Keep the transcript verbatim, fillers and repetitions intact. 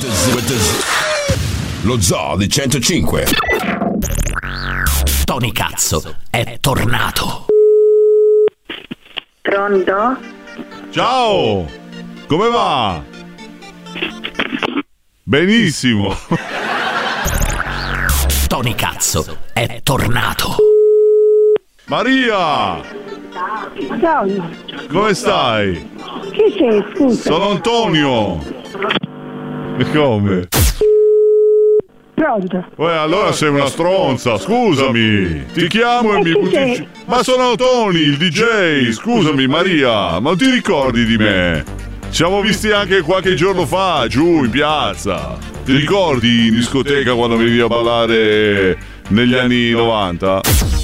Lo Zoo di centocinque. Tony Cazzo è tornato. Pronto? Ciao! Come va? Benissimo. Tony Cazzo è tornato. Maria! Ciao. Come stai? Chi sei, scusa? Sono Antonio. E come? Pronto? Uè, allora sei una stronza, scusami. Ti chiamo e E mi chi butti... sei? Ma sono Tony, il D J. Scusami Maria, ma non ti ricordi di me? Ci siamo visti anche qualche giorno fa, giù in piazza. Ti ricordi in discoteca quando venivi a ballare negli anni novanta?